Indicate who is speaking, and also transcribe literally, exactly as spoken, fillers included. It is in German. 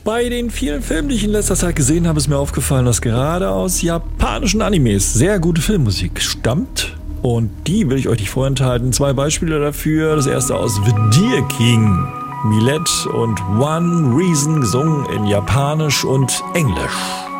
Speaker 1: Bei den vielen Filmen, die ich in letzter Zeit gesehen habe, ist mir aufgefallen, dass gerade aus japanischen Animes sehr gute Filmmusik stammt. Und die will ich euch nicht vorenthalten. Zwei Beispiele dafür. Das erste aus The Deer King. Millet und One Reason gesungen in Japanisch und Englisch.